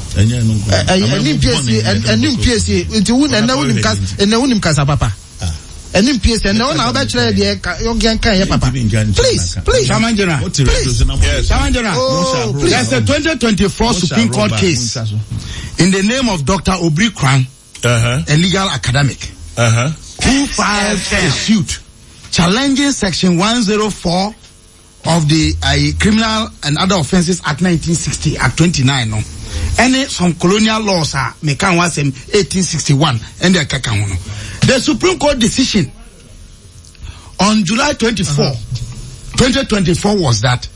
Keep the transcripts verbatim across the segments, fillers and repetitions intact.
Any P S C and new P S C into one and now him cast and now him cast papa. Any P S C and now now bet the young can papa. Please, please. Shamandra. Yes. Shamandra. There's a twenty twenty-four Supreme Court case in the name of Doctor Obri Kwan, uh-huh. a legal academic, uh-huh. who filed a suit challenging Section one oh four of the uh, Criminal and Other Offences Act nineteen sixty, Act twenty-nine. No? Any some colonial laws are mekan wasem eighteen sixty-one and the kakahono. The Supreme Court decision on July twenty-fourth, uh-huh. twenty twenty-four was that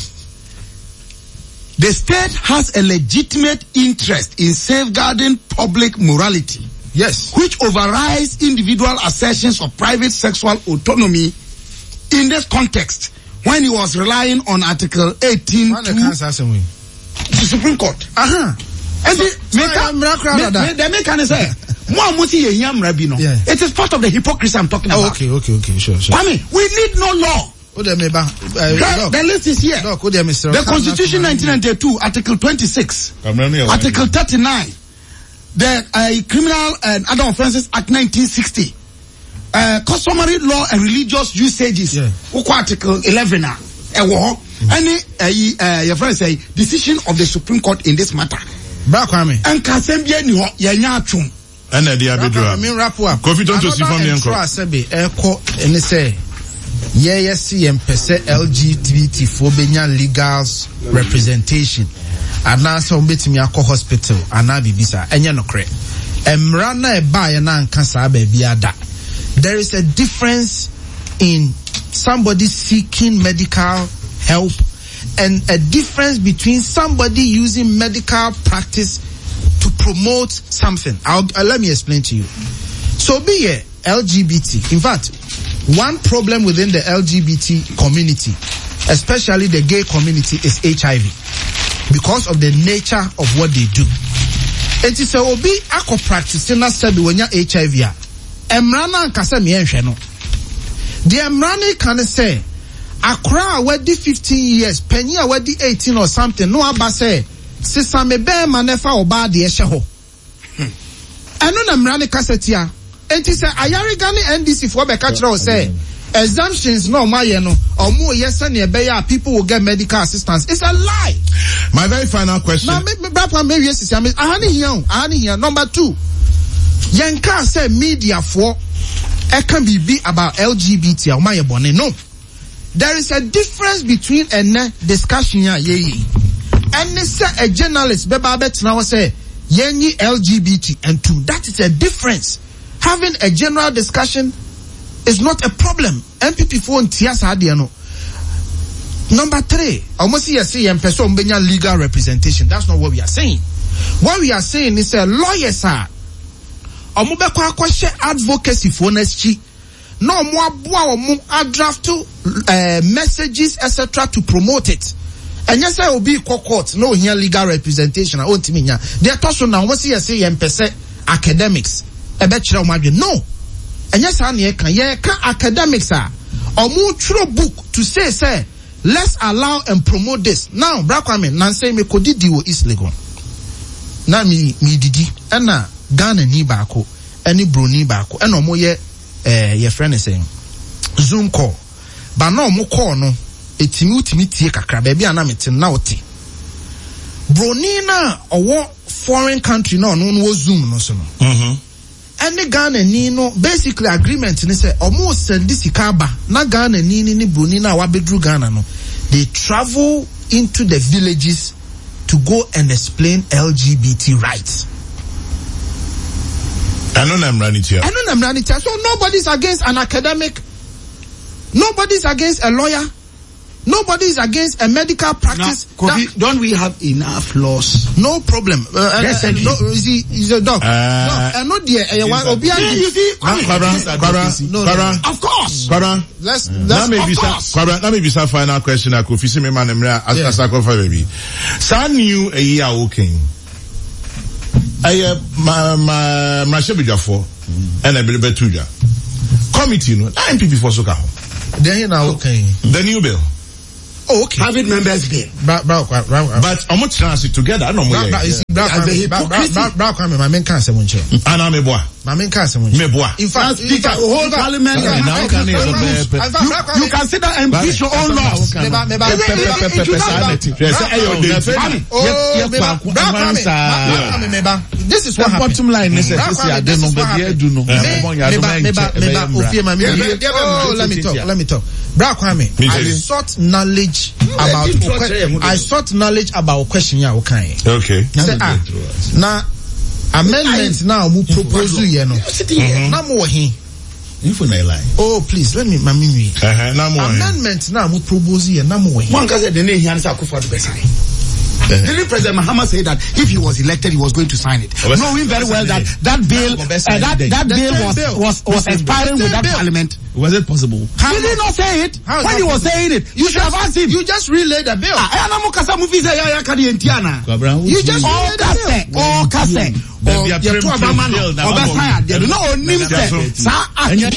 the state has a legitimate interest in safeguarding public morality. Yes. Which overrides individual assertions of private sexual autonomy in this context when he was relying on Article eighteen to the Supreme Court. Uh-huh. And the, the mechanism say, it is part of the hypocrisy I'm talking about. Oh, okay, okay, okay, sure, sure. I mean, we need no law. The, the list is here. The Constitution nineteen ninety-two, Article twenty-six, Article thirty-nine, the uh, Criminal and Other Offences Act nineteen sixty, uh, customary law and religious usages, yeah. Article eleven, uh, any uh, uh, your friend say decision of the Supreme Court in this matter. And Kasembia ni ho yenya atwum. And the abidra. I mean wrap up. Kofi don't see from the enko. Sebe eko ene say yeah yes em pese L G B T phobia legal representation. Ana so betimi akọ hospital ana bibisa enye nokre. Emra na e ba ye na nka sa ba bia da. There is a difference in somebody seeking medical help and a difference between somebody using medical practice to promote something. I'll, uh, let me explain to you. So be a L G B T. In fact, one problem within the L G B T community, especially the gay community, is H I V because of the nature of what they do. It is a obi ako practice na sabi wanya H I V a emrana nkasa me enhwe no. The emrana can say Accra wedi fifteen years, Penny wedi eighteen or something. No aba say, sisa me be manefa oba de ehye ho. Eno na mrane kasetia. Enti say ayarigani N D C for be ka kire say exemptions no ma ye no omo yesa na ebe ya people will get medical assistance. It's a lie. My very final question. Na me brapa me yes sisi ahani hian ahani hian. Number two, yenka say media for e can be about L G B T o ma ye bone no. There is a difference between a discussion here, and a journalist, Beba Bet now say, Yenyi L G B T and two. That is a difference. Having a general discussion is not a problem. M P P phone Tiasa Adiano. Number three, almost here say and person benya legal representation. That's not what we are saying. What we are saying is a lawyer, sir. Omube kwa kwashe advocacy for next no more boa mo draft uh, messages et cetera to promote it. And yes, I will be court no here legal representation. I want me here. They are talking now. What see say M P S academics a bachelor madrid no. And yes, I can yeah can academics are or more true book to say say let's allow and promote this now. Brakwame Nancy me kodidi is legal. Na mi mi didi and na Ghana ni bako any bruni bako and no more ye. Eh, your friend is saying Zoom call, but no more call no. It's me tie kakra baby anamete na oti. Bronina or foreign country no no no Zoom no so no. Mhm. Any Ghana ni no basically agreement ni say almost send this ikaba na Ghana ni ni ni Bronina wa bedru Ghana no. They travel into the villages to go and explain L G B T rights. I know I'm running here. I know I'm running here. So nobody's against an academic. Nobody's against a lawyer. Nobody's against a medical practice. Now, Kofi, don't we have enough laws? No problem. Uh, yes, uh, no, is he, he's a dog. Uh, no, uh, not the, uh, one, yeah, you see, Kwara, Kwara, no, Kwara, of course. Kwara, let's, let's, of of course. Kwara, let me be some final question. Kofi, see me man, as as I cover baby. San new a year okay. I ma ma ma shebijafo and I believe betuja committee no nine people for soka then now okay the new bill oh okay private members bill but but but how much transit together no more as the hypocrisy. Bra Kwame, my men can't say one chair. Ana me boa. My men can't say one. Me boa. In fact, Speaker, whole parliament. You can sit down and preach your own laws. Meba, meba, meba. This is what happened. Bottom line is this year. They know the do no. Oh, let me talk. Let me talk. Bra Kwame, I sought knowledge about. I sought knowledge about question ya okay. Okay. Now, amendment now we propose you know. Now more here. Oh please, let me mami me. Amendment now we propose you now more. One case the name here is Akufo Addo sign. Didn't President Mahama say that if he was elected, he was going to sign it, knowing very well that that bill, uh, that that bill was was was expiring with that parliament? Was it possible? How did he not say it? How when he was saying it, you should have asked him. You just relayed the bill. Ah, I mukasa movie say ya ya kadi entiana. You just relayed the bill. Oh, kase. Oh, kase. Oh, you two of them man. Oh, that's fine. They do not own him. Sa.